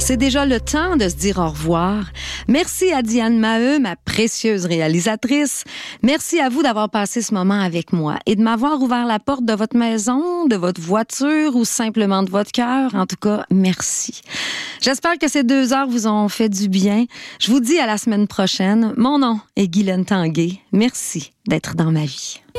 c'est déjà le temps de se dire au revoir. Merci à Diane Maheu, ma précieuse réalisatrice. Merci à vous d'avoir passé ce moment avec moi et de m'avoir ouvert la porte de votre maison, de votre voiture ou simplement de votre cœur. En tout cas, merci. J'espère que ces 2 heures vous ont fait du bien. Je vous dis à la semaine prochaine. Mon nom est Guylaine Tanguay. Merci d'être dans ma vie.